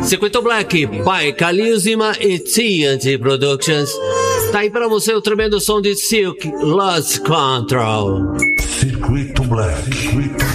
Circuito Black, by Kalil Zima e TNT Productions. Tá aí pra você o tremendo som de Silk, Lost Control. Circuito Black.